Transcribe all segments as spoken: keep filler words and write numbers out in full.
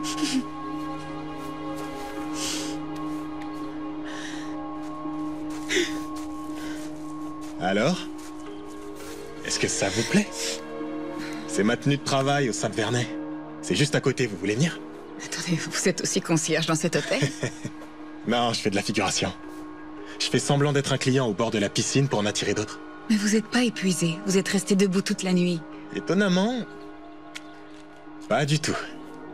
Alors? Est-ce que ça vous plaît? C'est ma tenue de travail au Sap Vernay. C'est juste à côté, vous voulez venir? Attendez, vous êtes aussi concierge dans cet hôtel? Non, je fais de la figuration. Je fais semblant d'être un client au bord de la piscine pour en attirer d'autres. Mais vous êtes pas épuisé, vous êtes resté debout toute la nuit. Étonnamment, pas du tout.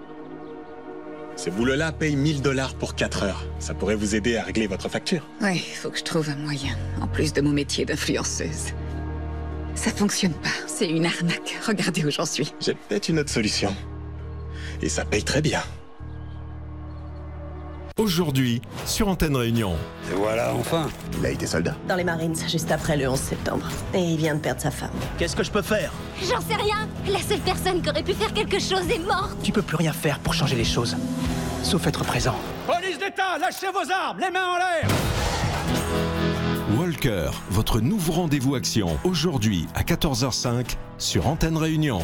Ce boulot-là paye mille dollars pour quatre heures. Ça pourrait vous aider à régler votre facture. Ouais, faut que je trouve un moyen, en plus de mon métier d'influenceuse. Ça fonctionne pas, c'est une arnaque. Regardez où j'en suis. J'ai peut-être une autre solution. Et ça paye très bien. Aujourd'hui, sur Antenne Réunion. Et voilà, enfin. Il a été soldat. Dans les Marines, juste après le onze septembre. Et il vient de perdre sa femme. Qu'est-ce que je peux faire? J'en sais rien. La seule personne qui aurait pu faire quelque chose est morte. Tu peux plus rien faire pour changer les choses. Sauf être présent. Police d'État, lâchez vos armes, les mains en l'air! Walker, votre nouveau rendez-vous action. Aujourd'hui à quatorze heures cinq sur Antenne Réunion.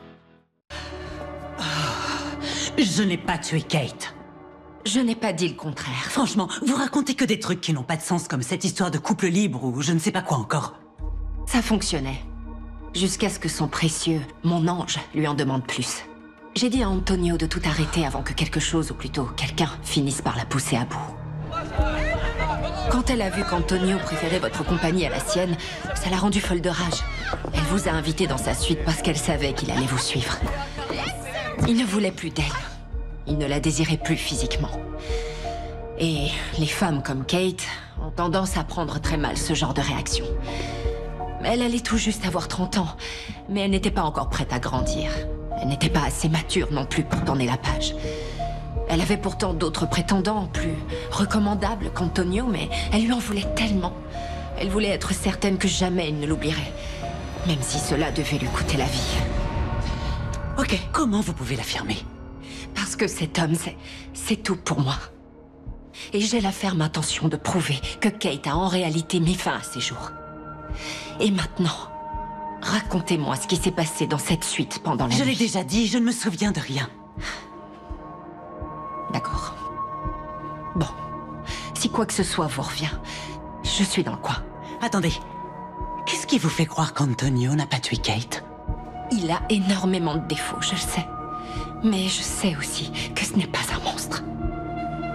Je n'ai pas tué Kate. Je n'ai pas dit le contraire. Franchement, vous racontez que des trucs qui n'ont pas de sens, comme cette histoire de couple libre ou je ne sais pas quoi encore. Ça fonctionnait. Jusqu'à ce que son précieux, mon ange, lui en demande plus. J'ai dit à Antonio de tout arrêter avant que quelque chose, ou plutôt quelqu'un, finisse par la pousser à bout. Quand elle a vu qu'Antonio préférait votre compagnie à la sienne, ça l'a rendue folle de rage. Elle vous a invité dans sa suite parce qu'elle savait qu'il allait vous suivre. Il ne voulait plus d'elle. Il ne la désirait plus physiquement. Et les femmes comme Kate ont tendance à prendre très mal ce genre de réaction. Elle allait tout juste avoir trente ans, mais elle n'était pas encore prête à grandir. Elle n'était pas assez mature non plus pour tourner la page. Elle avait pourtant d'autres prétendants plus recommandables qu'Antonio, mais elle lui en voulait tellement. Elle voulait être certaine que jamais il ne l'oublierait, même si cela devait lui coûter la vie. Ok, comment vous pouvez l'affirmer? Parce que cet homme, c'est, c'est tout pour moi. Et j'ai la ferme intention de prouver que Kate a en réalité mis fin à ses jours. Et maintenant, racontez-moi ce qui s'est passé dans cette suite pendant la nuit. Je l'ai déjà dit, je ne me souviens de rien. D'accord. Bon. Si quoi que ce soit vous revient, je suis dans le coin. Attendez. Qu'est-ce qui vous fait croire qu'Antonio n'a pas tué Kate? Il a énormément de défauts, je le sais. Mais je sais aussi que ce n'est pas un monstre.